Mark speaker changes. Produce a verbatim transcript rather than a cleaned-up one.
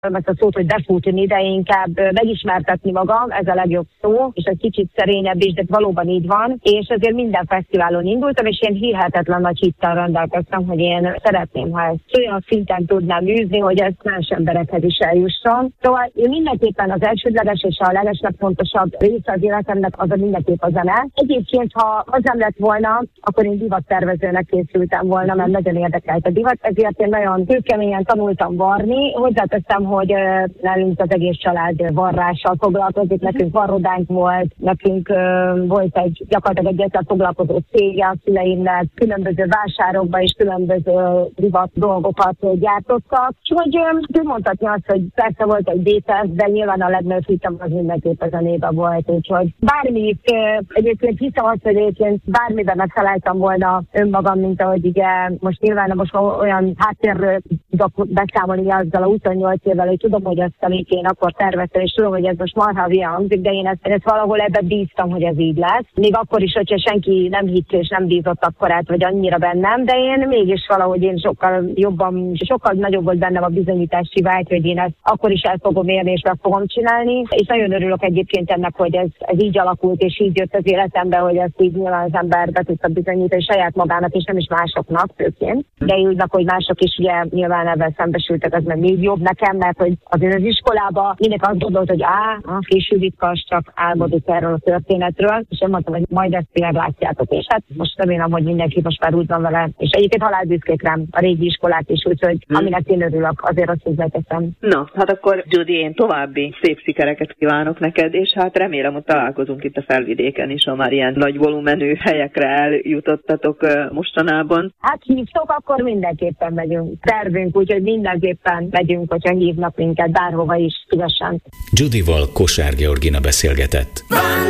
Speaker 1: ezt a szót, hogy befutni, de inkább megismertetni magam, ez a legjobb szó, és egy kicsit szerényebb is, de valóban így van, és azért minden fesztiválon indultam, és ilyen hihetetlen nagy hittel rendelkeztem, hogy én szeretném, ha ezt olyan szinten tudnám űzni, hogy ez más emberekhez is eljusson. Szóval én mindenképpen az elsődleges és a legeslegfontosabb része az életemnek az a mindenképp a zene. Egyébként, ha az nem lett volna, akkor én divattervezőnek készültem volna, mert nagyon érdekelt a divat, ezért én nagyon kőkeményen tanultam varni. Hozzáteszem, hogy nálunk az egész család varrással foglalkozik, nekünk varrodánk volt, nekünk uh, volt egy gyakorlatilag egy ezzel foglalkozó cégje a szüleimnek, különböző vásárokba és különböző divat dolgokat gyártottak. És hogy uh, mondhatni azt, hogy persze volt egy détesz, de nyilván a legnagyobb hitem az mindenképp a zenébe volt, úgyhogy bármit, uh, egyébként hiszem azt, hogy egyébként bármiben megtaláltam volna önmagam, mint ahogy ugye most nyilván most olyan háttérről tudok beszámolni azzal a huszonnyolc évvel, hogy tudom, hogy ezt, amit én akkor terveztem, és tudom, hogy ez most marha hülye hangzik, de én ezt, én ezt valahol ebbe bíztam, hogy ez így lesz. Még akkor is, hogyha senki nem hitt és nem bízott akkor át, vagy annyira bennem, de én mégis valahogy én sokkal jobban, sokkal nagyobb volt bennem a bizonyítási vágy, hogy én ezt akkor is el fogom érni, és meg fogom csinálni. És nagyon örülök egyébként ennek, hogy ez, ez így alakult, és így jött az életembe, hogy ezt így nyilván az ember be tudta bizonyítani saját magának, és nem is másoknak főként. De úgy, hogy mások is ugye nyilván ebben szembesültek, az meg még jobb nekem, mert hogy azért az iskolában mindenki azt gondolt, hogy á, a később itt csak álmodik erről a történetről, és én mondtam, hogy majd ezt meglátjátok, és hát most remélem, hogy mindenki most már úgy van vele, és egyébként halálbüszkék rám a régi iskolák is, úgyhogy hmm. aminek én örülök, azért azt hozzáteszem.
Speaker 2: Na, hát akkor Judy, én további szép sikereket kívánok neked, és hát remélem, hogy találkozunk itt a Felvidéken is, ha már ilyen nagy volumenű helyekre eljutottatok mostanában.
Speaker 1: Hát hívtok, akkor mindenképpen megyünk. Tervünk, úgyhogy mindenképpen megyünk, hogyha hívnak minket bárhova is szívesen.
Speaker 3: Judyval Kosár Georgina beszélgetett.